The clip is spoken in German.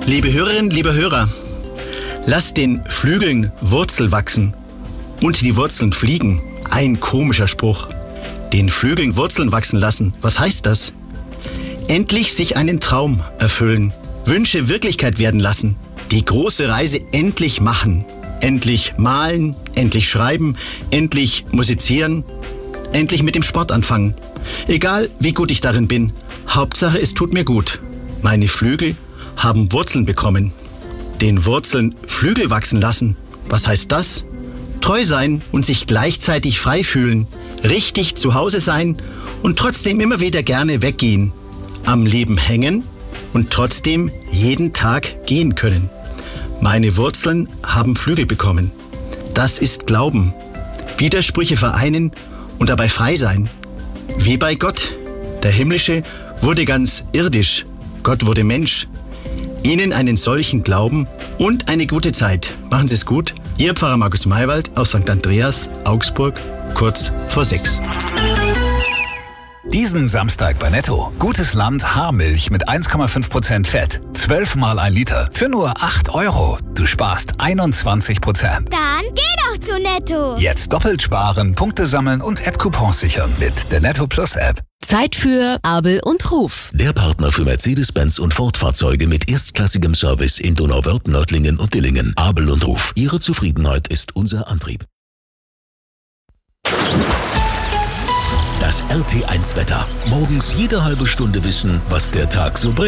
Liebe Hörerinnen, liebe Hörer, lasst den Flügeln Wurzel wachsen und die Wurzeln fliegen. Ein komischer Spruch. Den Flügeln Wurzeln wachsen lassen. Was heißt das? Endlich sich einen Traum erfüllen. Wünsche Wirklichkeit werden lassen. Die große Reise endlich machen. Endlich malen, endlich schreiben, endlich musizieren, endlich mit dem Sport anfangen. Egal, wie gut ich darin bin, Hauptsache, es tut mir gut. Meine Flügel haben Wurzeln bekommen. Den Wurzeln Flügel wachsen lassen. Was heißt das? Treu sein und sich gleichzeitig frei fühlen. Richtig zu Hause sein und trotzdem immer wieder gerne weggehen. Am Leben hängen und trotzdem jeden Tag gehen können. Meine Wurzeln haben Flügel bekommen. Das ist Glauben. Widersprüche vereinen und dabei frei sein. Wie bei Gott. Der Himmlische wurde ganz irdisch. Gott wurde Mensch. Ihnen einen solchen Glauben und eine gute Zeit. Machen Sie es gut. Ihr Pfarrer Markus Maywald aus St. Andreas, Augsburg, kurz vor 6. Diesen Samstag bei Netto. Gutes Land Haarmilch mit 1,5% Fett. 12 mal 1 Liter für nur 8 €. Du sparst 21%. Dann geh doch zu Netto. Jetzt doppelt sparen, Punkte sammeln und App-Coupons sichern mit der Netto Plus App. Zeit für Abel und Ruf. Der Partner für Mercedes-Benz und Ford-Fahrzeuge mit erstklassigem Service in Donauwörth, Nördlingen und Dillingen. Abel und Ruf. Ihre Zufriedenheit ist unser Antrieb. Das RT1 Wetter. Morgens jede halbe Stunde wissen, was der Tag so bringt.